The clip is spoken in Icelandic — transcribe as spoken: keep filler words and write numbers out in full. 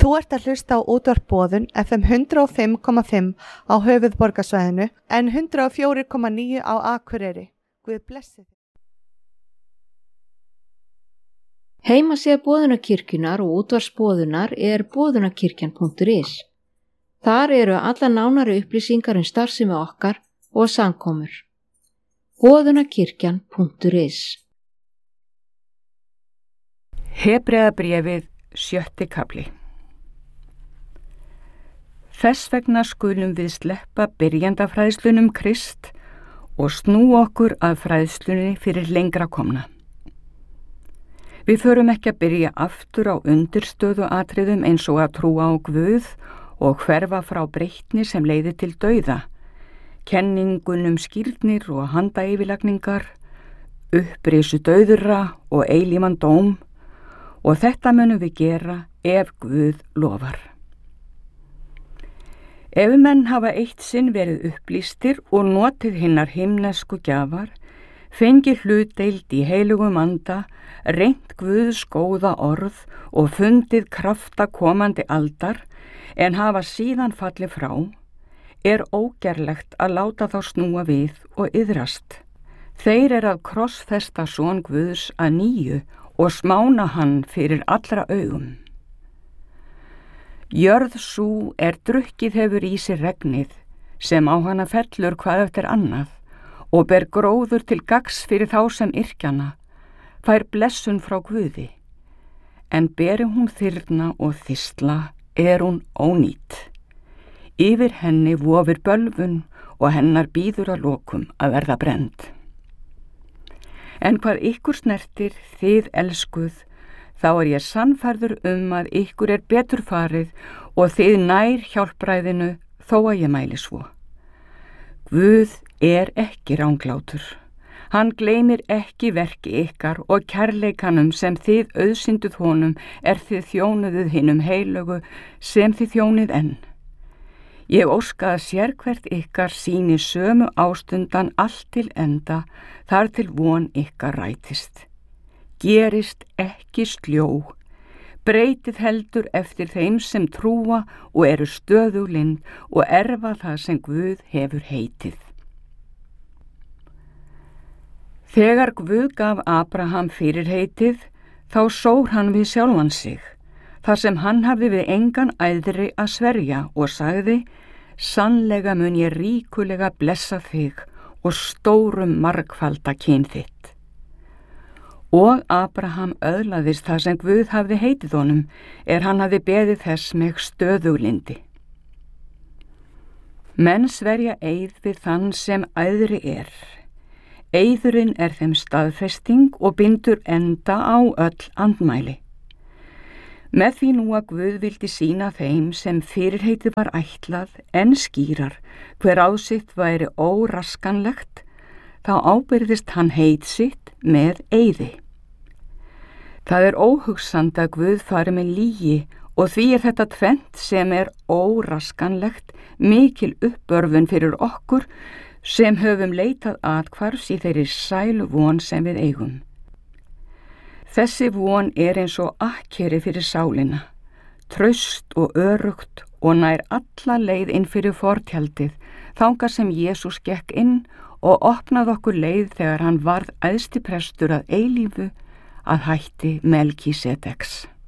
Þú ert að hlusta á útvarp Boðun F M hundrað og fimm komma fimm á höfuðborgarsvæðinu en hundrað og fjögur komma níu á Akureyri. Guð blessi þig. Heimasíða Boðunarkirkjunnar og útvarps Boðunar er boðunarkirkjan punktur is. Þar eru alla nánari upplýsingar um starfsemi okkar og samkomur. boðunarkirkjan punktur is. Hebreabréfið sjötti kafli. Þess vegna skulum við sleppa byrjandafræðslunum Krist og snú okkur að fræðslunni fyrir lengra komna. Við förum ekki að byrja aftur á undirstöðu atriðum eins og að trúa á Guð og hverfa frá breytni sem leiðir til dauða, kenningunum skírnir og handayfirlagningar, upprisu dauðra og eilífan dóm, og þetta munum við gera ef Guð lofar. Ef menn hafa eitt sinn verið upplýstir og notið hinnar himnesku gjafar, fengið hlutdeild í heilugum anda, reynt Guðs góða orð og fundið krafta komandi aldar, en hafa síðan fallið frá, er ógerlegt að láta þá snúa við og iðrast. Þeir er að krossfesta son Guðs að nýju og smána hann fyrir allra augum. Jörð sú er drukkið hefur í sér regnið, sem á hana fellur hvað eftir annað, og ber gróður til gagns fyrir þá sem yrkjana, fær blessun frá Guði. En beri hún þyrna og þistla, er hún ónýt. Yfir henni vofir bölvun og hennar bíður að lokum að verða brennd. En hvað ykkur snertir, þið elskuð, þá er ég sannfærður um að ykkur er betur farið og þið nær hjálpræðinu þó að ég mæli svo. Guð er ekki ranglátur. Hann gleymir ekki verki ykkar og kærleikanum sem þið auðsynduð honum er þið þjónuðuð hinum heilögu sem þið þjónið enn. Ég óska að sérhvert ykkar sýni sömu ástundan allt til enda þar til von ykkar rætist. Gerist ekki sljó, breytið heldur eftir þeim sem trúa og eru stöðuglind og erfa það sem Guð hefur heitið. Þegar Guð gaf Abraham fyrirheitið, þá sór hann við sjálfan sig, þar sem hann hafði við engan æðri að sverja og sagði, sannlega mun ég ríkulega blessa þig og stórum margfalda kyn þitt. Og Abraham öðlaðist það sem Guð hafði heitið honum, er hann hafði beðið þess með stöðuglindi. Menn sverja eið við þann sem æðri er. Eiðurinn er þeim staðfesting og bindur enda á öll andmæli. Með því nú að Guð vildi sýna þeim sem fyrirheitið var ætlað en skýrar hver ásitt væri óraskanlegt, þá ábyrðist hann heit sitt með eiði. Það er óhugsandi að Guð fari með lygi og því er þetta tvennt sem er óraskanlegt mikil uppörfun fyrir okkur sem höfum leitað athvarfs í þeirri sælu von sem við eigum. Þessi von er eins og akkeri fyrir sálina, traust og örugt og nær alla leið inn fyrir fortjaldið, þangað sem Jesús gekk inn og opnaði okkur leið þegar hann varð æðsti prestur að eilífu að hætti Melkísedeks.